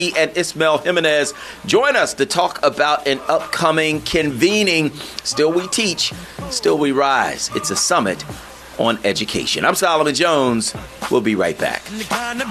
and Ismael Jimenez join us to talk about an upcoming convening. Still We Teach, Still We Rise. It's a summit on education. I'm Solomon Jones. We'll be right back.